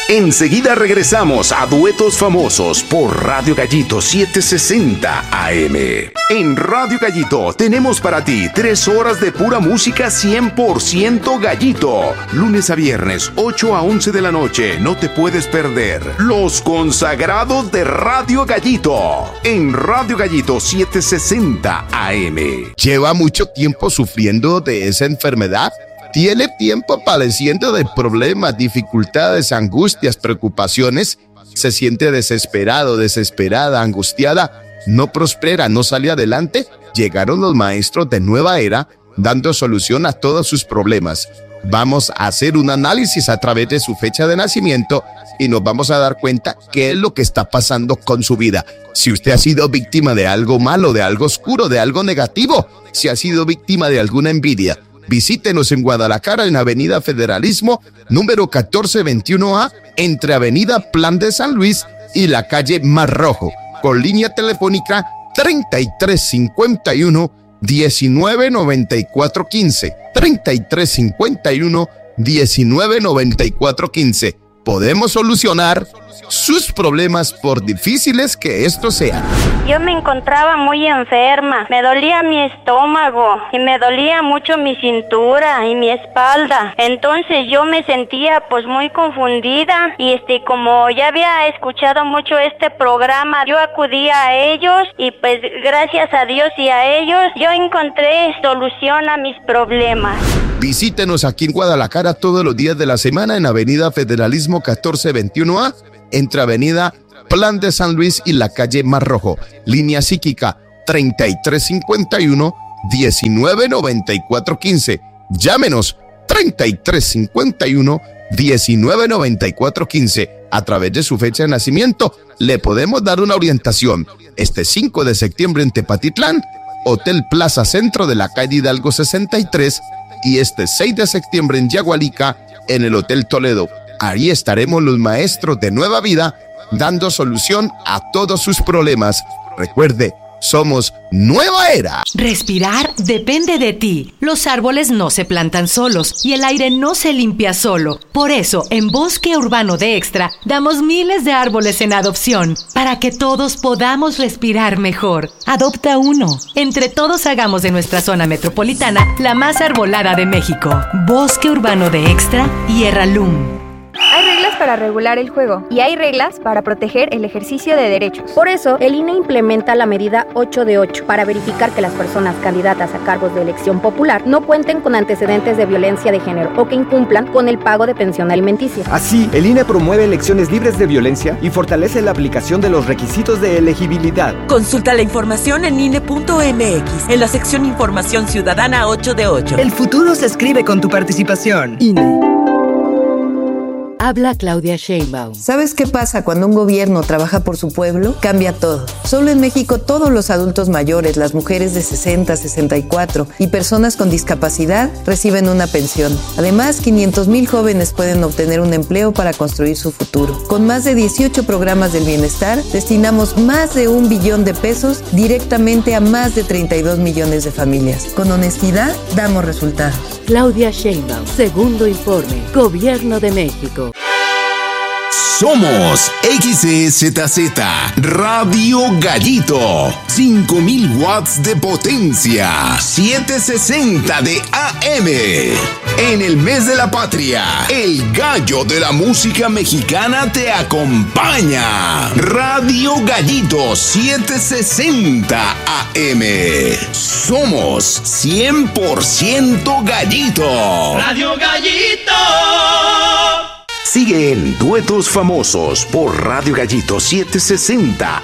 Enseguida regresamos a Duetos Famosos por Radio Gallito 760 AM. En Radio Gallito tenemos para ti 3 horas de pura música 100% Gallito. Lunes a viernes, 8 a 11 de la noche. No te puedes perder Los Consagrados de Radio Gallito. En Radio Gallito 760 AM. ¿Lleva mucho tiempo sufriendo de esa enfermedad? ¿Tiene tiempo padeciendo de problemas, dificultades, angustias, preocupaciones? ¿Se siente desesperado, desesperada, angustiada? ¿No prospera, no sale adelante? Llegaron los maestros de Nueva Era dando solución a todos sus problemas. Vamos a hacer un análisis a través de su fecha de nacimiento y nos vamos a dar cuenta qué es lo que está pasando con su vida. Si usted ha sido víctima de algo malo, de algo oscuro, de algo negativo, si ha sido víctima de alguna envidia, visítenos en Guadalajara, en Avenida Federalismo, número 1421A, entre Avenida Plan de San Luis y la calle Mar Rojo, con línea telefónica 3351-199415, 3351-199415. Podemos solucionar sus problemas por difíciles que estos sean. Yo me encontraba muy enferma, me dolía mi estómago y me dolía mucho mi cintura y mi espalda. Entonces yo me sentía pues muy confundida y como ya había escuchado mucho este programa, yo acudía a ellos y pues gracias a Dios y a ellos yo encontré solución a mis problemas. Visítenos aquí en Guadalajara todos los días de la semana en Avenida Federalismo 1421A, entre Avenida Plan de San Luis y la calle Mar Rojo. Línea psíquica 3351-199415. Llámenos 3351-199415. A través de su fecha de nacimiento le podemos dar una orientación. Este 5 de septiembre en Tepatitlán, Hotel Plaza Centro de la calle Hidalgo 63, y este 6 de septiembre en Yagualica, en el Hotel Toledo. Ahí estaremos los maestros de Nueva Vida dando solución a todos sus problemas. Recuerde, somos Nueva Era. Respirar depende de ti. Los árboles no se plantan solos y el aire no se limpia solo. Por eso, en Bosque Urbano de Extra, damos miles de árboles en adopción para que todos podamos respirar mejor. Adopta uno. Entre todos hagamos de nuestra zona metropolitana la más arbolada de México. Bosque Urbano de Extra y Erralum. Hay reglas para regular el juego y hay reglas para proteger el ejercicio de derechos. Por eso, el INE implementa la medida 8 de 8 para verificar que las personas candidatas a cargos de elección popular no cuenten con antecedentes de violencia de género o que incumplan con el pago de pensión alimenticia. Así, el INE promueve elecciones libres de violencia y fortalece la aplicación de los requisitos de elegibilidad. Consulta la información en INE.mx, en la sección Información Ciudadana 8 de 8. El futuro se escribe con tu participación. INE. Habla Claudia Sheinbaum. ¿Sabes qué pasa cuando un gobierno trabaja por su pueblo? Cambia todo. Solo en México todos los adultos mayores, las mujeres de 60, 64 y personas con discapacidad reciben una pensión. Además, 500,000 jóvenes pueden obtener un empleo para construir su futuro. Con más de 18 programas del bienestar, destinamos más de 1 billón de pesos directamente a más de 32 millones de familias. Con honestidad, damos resultados. Claudia Sheinbaum, segundo informe, Gobierno de México. Somos XEZZ Radio Gallito, 5,000 watts de potencia, 760 de AM. En el mes de la patria, el gallo de la música mexicana te acompaña. Radio Gallito 760 AM. Somos 100% gallito. Radio Gallito. Sigue en Duetos Famosos por Radio Gallito 760